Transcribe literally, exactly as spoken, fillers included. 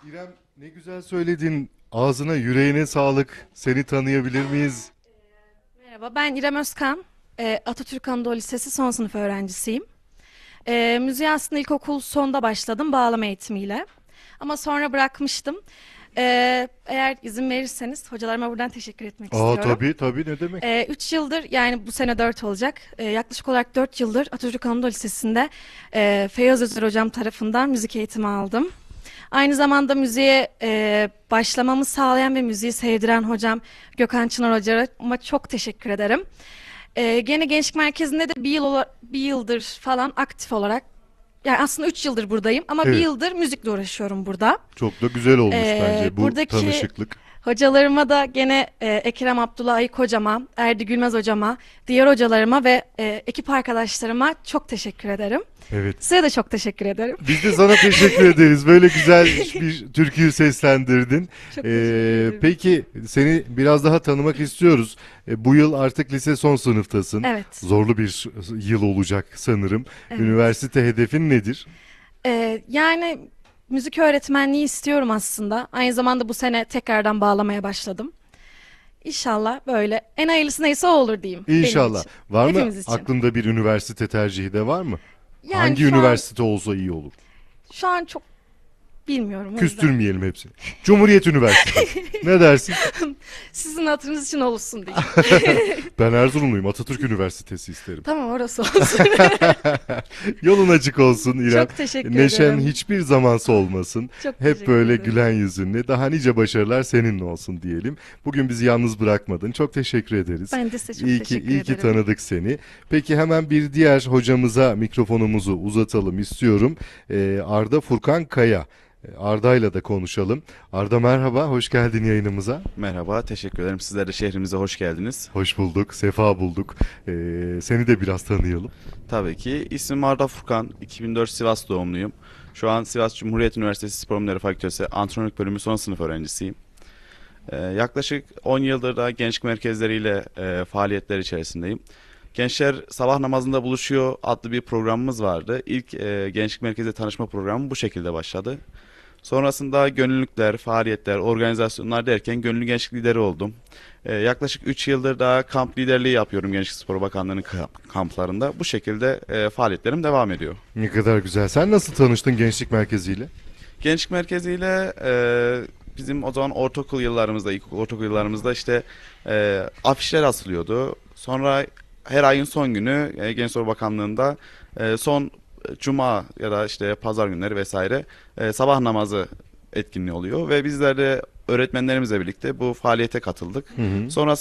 İrem, ne güzel söyledin. Ağzına yüreğine sağlık. Seni tanıyabilir miyiz? Merhaba, ben İrem Özkan. Ee, Atatürk Anadolu Lisesi son sınıf öğrencisiyim. Ee, müziğe aslında ilkokul sonda başladım bağlama eğitimiyle. Ama sonra bırakmıştım. Ee, eğer izin verirseniz hocalarıma buradan teşekkür etmek Aa, istiyorum. tabii tabii, ne demek? Ee, üç yıldır, yani bu sene dört olacak. Ee, yaklaşık olarak dört yıldır Atatürk Anadolu Lisesi'nde e, Feyyaz Özer hocam tarafından müzik eğitimi aldım. Aynı zamanda müziğe e, başlamamı sağlayan ve müziği sevdiren hocam Gökhan Çınar hocama çok teşekkür ederim. E, gene Gençlik Merkezi'nde de bir yıl ola- bir yıldır falan aktif olarak, yani aslında üç yıldır buradayım ama bir Evet, yıldır müzikle uğraşıyorum burada. çok da güzel olmuş E, bence bu buradaki tanışıklık. hocalarıma da gene e, Ekrem Abdullah Ayık hocama, Erdi Gülmez hocama, diğer hocalarıma ve e, ekip arkadaşlarıma çok teşekkür ederim. Evet. Size de çok teşekkür ederim. Biz de sana teşekkür ederiz. Böyle güzel bir türküyü seslendirdin. Çok teşekkür Ee, ederim. peki seni biraz daha tanımak istiyoruz. Ee, bu yıl artık lise son sınıftasın. Evet, Zorlu bir yıl olacak sanırım. evet. Üniversite hedefin nedir? Ee, yani müzik öğretmenliği istiyorum aslında. Aynı zamanda bu sene tekrardan bağlamaya başladım. İnşallah böyle en hayırlısı neyse o olur diyeyim benim İnşallah. için. Var mı Hepimiz için. aklında bir üniversite tercihi de var mı? Yani Hangi şu an üniversite olsa iyi olur? şu an çok bilmiyorum o yüzden. Küstürmeyelim hepsini. Cumhuriyet Üniversitesi. Ne dersin? Sizin hatırınız için olsun diyeyim. Ben Erzurumluyum. Atatürk Üniversitesi isterim. Tamam, orası olsun. Yolun açık olsun İrem. Çok teşekkür Neşen ederim. hiçbir zaman solmasın. Çok Hep teşekkür böyle ederim. gülen yüzünle. Daha nice başarılar seninle olsun diyelim. Bugün bizi yalnız bırakmadın. Çok teşekkür ederiz. Ben de size çok İyi ki teşekkür iyi ki ederim. tanıdık seni. Peki hemen bir diğer hocamıza mikrofonumuzu uzatalım istiyorum. Ee, Arda Furkan Kaya. Ee, Arda'yla da konuşalım. Arda, merhaba, hoş geldin yayınımıza. Merhaba, teşekkür ederim. Sizler de şehrimize hoş geldiniz. Hoş bulduk, sefa bulduk. Ee, seni de biraz tanıyalım. Tabii ki. İsmim Arda Furkan, iki bin dört Sivas doğumluyum. Şu an Sivas Cumhuriyet Üniversitesi Spor Bilimleri Fakültesi Antrenörlük Bölümü son sınıf öğrencisiyim. Ee, yaklaşık on yıldır da gençlik merkezleriyle e, faaliyetler içerisindeyim. Gençler Sabah Namazında Buluşuyor adlı bir programımız vardı. İlk e, gençlik merkezi tanışma programı bu şekilde başladı. Sonrasında gönüllülükler, faaliyetler, organizasyonlar derken gönüllü gençlik lideri oldum. Ee, yaklaşık üç yıldır daha kamp liderliği yapıyorum Gençlik Spor Bakanlığı'nın ka- kamplarında. Bu şekilde e, faaliyetlerim devam ediyor. Ne kadar güzel. Sen nasıl tanıştın Gençlik Merkezi ile? Gençlik Merkezi ile e, bizim o zaman ortaokul yıllarımızda, ilkokul ortaokul yıllarımızda işte e, afişler asılıyordu. Sonra her ayın son günü e, Gençlik Spor Bakanlığı'nda e, son cuma ya da işte pazar günleri vesaire e, sabah namazı etkinliği oluyor ve bizler de öğretmenlerimizle birlikte bu faaliyete katıldık. Hı hı. Sonrasında